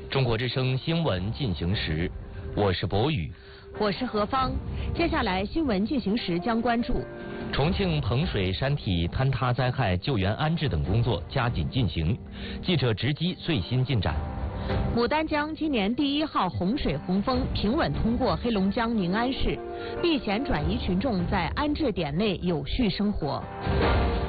中国之声新闻进行时，我是博宇， 我是何芳。接下来新闻进行时将关注： 重庆彭水山体坍塌灾害救援安置等工作加紧进行。记者直击最新进展。 牡丹江今年第1号洪水洪峰平稳通过黑龙江宁安市，避险转移群众在安置点内有序生活。